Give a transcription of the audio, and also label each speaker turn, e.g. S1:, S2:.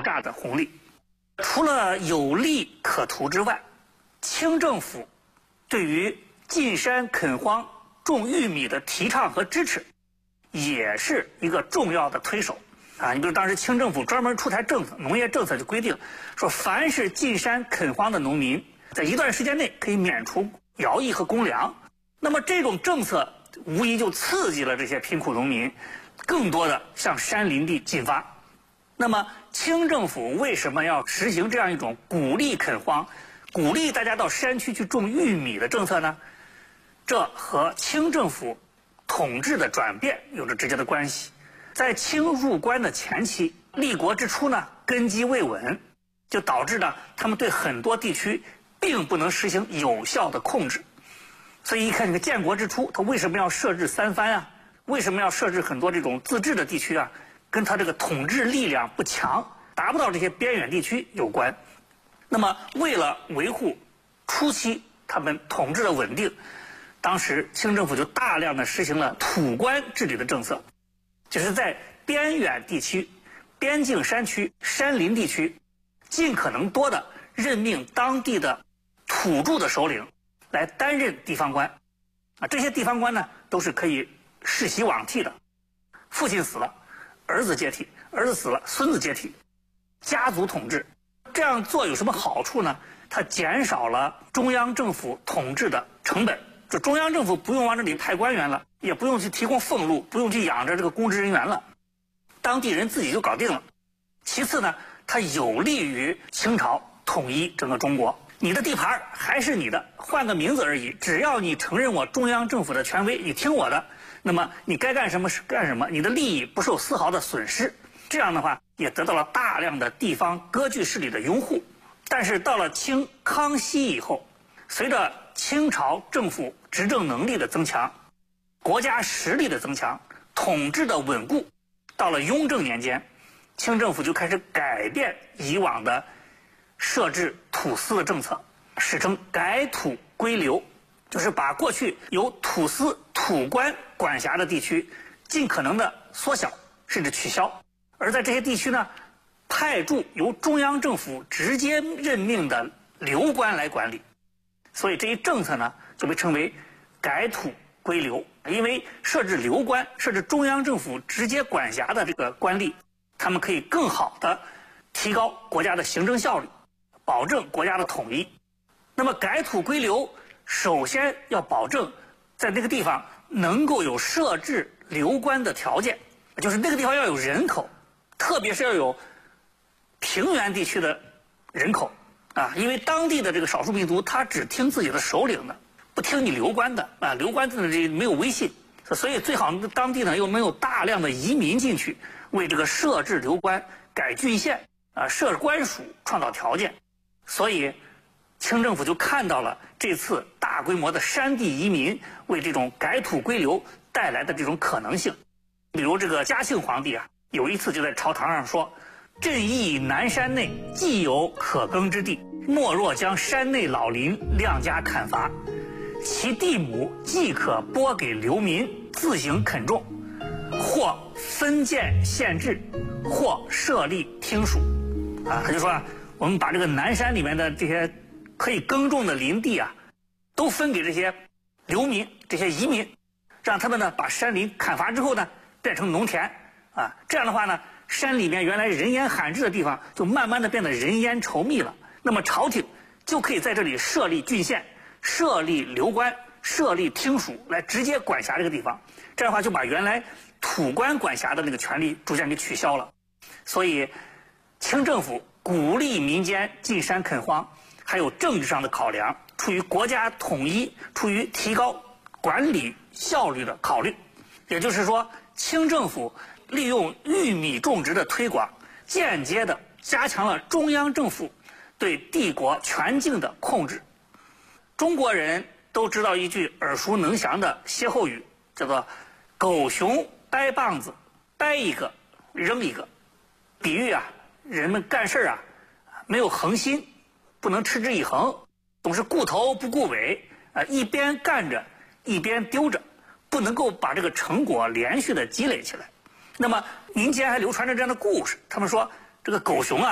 S1: 炸的红利。除了有利可图之外，清政府对于进山垦荒、种玉米的提倡和支持，也是一个重要的推手啊。你比如当时清政府专门出台政策，农业政策就规定说，凡是进山垦荒的农民，在一段时间内可以免除徭役和公粮。那么这种政策无疑就刺激了这些贫苦农民更多的向山林地进发。那么清政府为什么要实行这样一种鼓励垦荒、鼓励大家到山区去种玉米的政策呢？这和清政府统治的转变有着直接的关系。在清入关的前期，立国之初呢，根基未稳，就导致呢他们对很多地区并不能实行有效的控制。所以一看这个建国之初，他为什么要设置三藩啊？为什么要设置很多这种自治的地区啊？跟他这个统治力量不强，达不到这些边远地区有关。那么为了维护初期他们统治的稳定，当时清政府就大量的实行了土官治理的政策，就是在边远地区、边境山区、山林地区，尽可能多的任命当地的土著的首领来担任地方官。啊，这些地方官呢，都是可以世袭罔替的，父亲死了，儿子接替；儿子死了，孙子接替，家族统治。这样做有什么好处呢？它减少了中央政府统治的成本。就中央政府不用往这里派官员了，也不用去提供俸禄，不用去养着这个公职人员了，当地人自己就搞定了。其次呢，它有利于清朝统一整个中国。你的地盘还是你的，换个名字而已，只要你承认我中央政府的权威，你听我的，那么你该干什么是干什么，你的利益不受丝毫的损失。这样的话也得到了大量的地方割据势力的拥护。但是到了清康熙以后，随着清朝政府执政能力的增强，国家实力的增强，统治的稳固，到了雍正年间，清政府就开始改变以往的设置土司的政策，史称改土归流，就是把过去由土司土官管辖的地区尽可能的缩小甚至取消，而在这些地区呢，派驻由中央政府直接任命的流官来管理。所以这一政策呢，就被称为改土归流。因为设置流官，设置中央政府直接管辖的这个官吏，他们可以更好的提高国家的行政效率，保证国家的统一。那么改土归流，首先要保证在那个地方能够有设置流官的条件，就是那个地方要有人口，特别是要有平原地区的人口啊，因为当地的这个少数民族他只听自己的首领的，不听你流官的啊，流官的这没有威信，所以最好当地呢又能有大量的移民进去，为这个设置流官、改郡县啊、设官署创造条件。所以清政府就看到了这次大规模的山地移民为这种改土归流带来的这种可能性。比如这个嘉庆皇帝啊，有一次就在朝堂上说，朕意南山内既有可耕之地，莫若将山内老林量加砍伐，其地亩既可拨给流民自行垦种，或分建县制，或设立厅署。啊，他就说啊，我们把这个南山里面的这些可以耕种的林地啊，都分给这些流民、这些移民，让他们呢把山林砍伐之后呢变成农田啊。这样的话呢，山里面原来人烟罕至的地方，就慢慢的变得人烟稠密了。那么朝廷就可以在这里设立郡县，设立流官，设立厅署，来直接管辖这个地方。这样的话就把原来土官管辖的那个权利逐渐给取消了。所以清政府鼓励民间进山垦荒，还有政治上的考量，出于国家统一，出于提高管理效率的考虑。也就是说，清政府利用玉米种植的推广，间接的加强了中央政府对帝国全境的控制。中国人都知道一句耳熟能详的歇后语，叫做狗熊掰棒子，掰一个扔一个，比喻啊人们干事啊没有恒心，不能持之以恒，总是顾头不顾尾啊，一边干着一边丢着，不能够把这个成果连续的积累起来。那么民间还流传着这样的故事，他们说这个狗熊啊